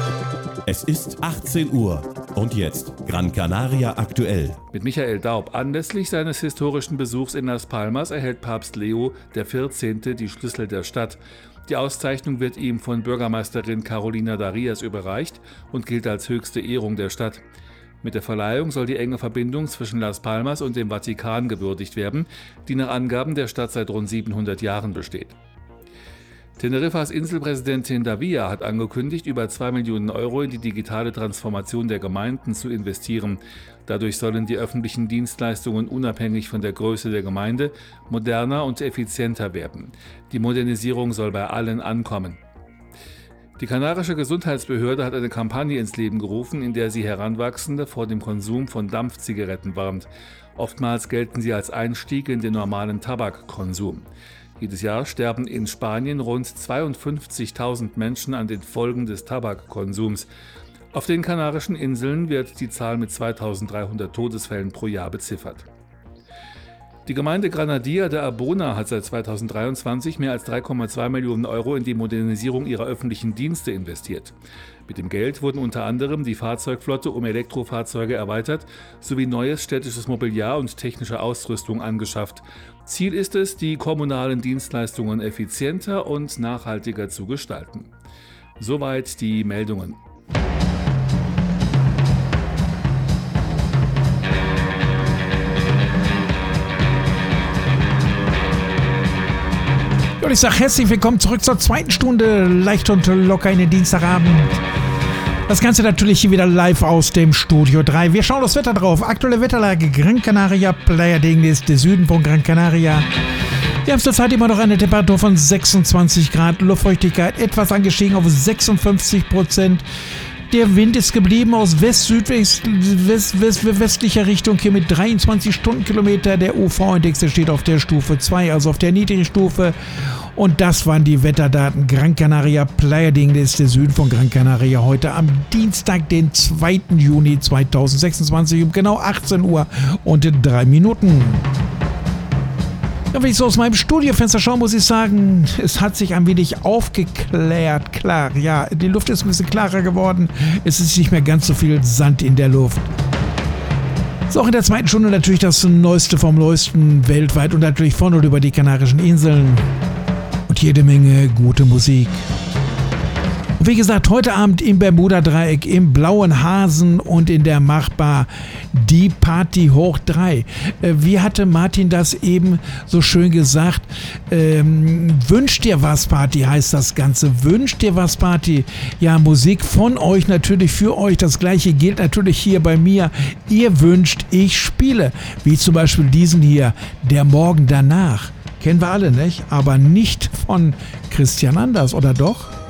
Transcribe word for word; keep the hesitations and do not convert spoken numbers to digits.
Es ist achtzehn Uhr und jetzt Gran Canaria aktuell. Mit Michael Daub. Anlässlich seines historischen Besuchs in Las Palmas erhält Papst Leo der vierzehnte die Schlüssel der Stadt. Die Auszeichnung wird ihm von Bürgermeisterin Carolina Darias überreicht und gilt als höchste Ehrung der Stadt. Mit der Verleihung soll die enge Verbindung zwischen Las Palmas und dem Vatikan gewürdigt werden, die nach Angaben der Stadt seit rund siebenhundert Jahren besteht. Teneriffas Inselpräsidentin Davia hat angekündigt, über zwei Millionen Euro in die digitale Transformation der Gemeinden zu investieren. Dadurch sollen die öffentlichen Dienstleistungen unabhängig von der Größe der Gemeinde moderner und effizienter werden. Die Modernisierung soll bei allen ankommen. Die kanarische Gesundheitsbehörde hat eine Kampagne ins Leben gerufen, in der sie Heranwachsende vor dem Konsum von Dampfzigaretten warnt. Oftmals gelten sie als Einstieg in den normalen Tabakkonsum. Jedes Jahr sterben in Spanien rund zweiundfünfzigtausend Menschen an den Folgen des Tabakkonsums. Auf den Kanarischen Inseln wird die Zahl mit zweitausenddreihundert Todesfällen pro Jahr beziffert. Die Gemeinde Granadilla de Arbona hat seit zweitausenddreiundzwanzig mehr als drei Komma zwei Millionen Euro in die Modernisierung ihrer öffentlichen Dienste investiert. Mit dem Geld wurden unter anderem die Fahrzeugflotte um Elektrofahrzeuge erweitert sowie neues städtisches Mobiliar und technische Ausrüstung angeschafft. Ziel ist es, die kommunalen Dienstleistungen effizienter und nachhaltiger zu gestalten. Soweit die Meldungen. Und ich sage herzlich willkommen zurück zur zweiten Stunde, leicht und locker in den Dienstagabend. Das Ganze natürlich hier wieder live aus dem Studio drei. Wir schauen das Wetter drauf. Aktuelle Wetterlage Gran Canaria, Playa de Ingles, der Süden von Gran Canaria. Wir haben zurzeit immer noch eine Temperatur von sechsundzwanzig Grad, Luftfeuchtigkeit etwas angestiegen auf sechsundfünfzig Prozent. Der Wind ist geblieben aus West-Südwest, West, West, westlicher Richtung hier mit dreiundzwanzig Stundenkilometer. Der U V-Index, der steht auf der Stufe zwei, also auf der niedrigen Stufe. Und das waren die Wetterdaten Gran Canaria, Playa de Ingles, der Süden von Gran Canaria, heute am Dienstag, den zweiten Juni zweitausendsechsundzwanzig um genau achtzehn Uhr und drei Minuten. Ja, wenn ich so aus meinem Studiofenster schaue, muss ich sagen, es hat sich ein wenig aufgeklärt. Klar, ja, die Luft ist ein bisschen klarer geworden. Es ist nicht mehr ganz so viel Sand in der Luft. So, auch in der zweiten Stunde natürlich das Neueste vom Neuesten weltweit und natürlich von und über die Kanarischen Inseln. Und jede Menge gute Musik. Und wie gesagt, heute Abend im Bermuda-Dreieck, im Blauen Hasen und in der Machbar die Party hoch drei. Äh, wie hatte Martin das eben so schön gesagt? Ähm, Wünsch dir was Party heißt das Ganze. Wünsch dir was Party. Ja, Musik von euch natürlich für euch. Das gleiche gilt natürlich hier bei mir. Ihr wünscht, ich spiele. Wie zum Beispiel diesen hier, Der Morgen danach. Kennen wir alle, nicht? Aber nicht von Christian Anders, oder doch?